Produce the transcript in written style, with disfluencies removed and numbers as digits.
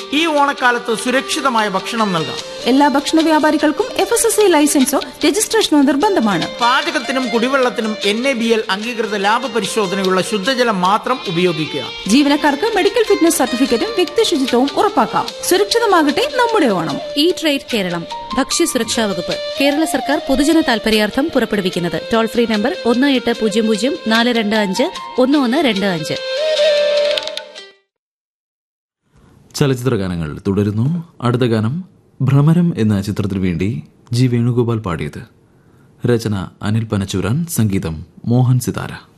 ഈ ഓണക്കാലത്ത് സുരക്ഷിതമായ ഭക്ഷണം നൽകാം. എല്ലാ ഭക്ഷണ വ്യാപാരികൾക്കും FSSAI ലൈസൻസോ രജിസ്ട്രേഷനോ നിർബന്ധമാണ്. പാചകത്തിനും കുടിവെള്ളത്തിനും NABL അംഗീകൃത ലാഭ പരിശോധനയുള്ള ശുദ്ധജലം മാത്രം ഉപയോഗിക്കുക. ജീവനക്കാർക്ക് മെഡിക്കൽ ഫിറ്റ്നസ് സർട്ടിഫിക്കറ്റും വ്യക്തി ശുചിത്വവും ഉറപ്പാക്കാം. സുരക്ഷിതമാകട്ടെ നമ്മുടെ ഓണം. ഈ ട്രേഡ് കേരളം ഭക്ഷ്യസുരക്ഷാ വകുപ്പ് കേരള സർക്കാർ പൊതുജന താൽപര്യാർത്ഥം പുറപ്പെടുവിക്കുന്നത്. Toll free number 1800-425-1125. ചലച്ചിത്ര ഗാനങ്ങൾ തുടരുന്നു. അടുത്ത ഗാനം ഭ്രമരം എന്ന ചിത്രത്തിനു വേണ്ടി ജി വേണുഗോപാൽ പാടിയത്. രചന അനിൽ പനച്ചൂരാൻ, സംഗീതം മോഹൻ സിതാര.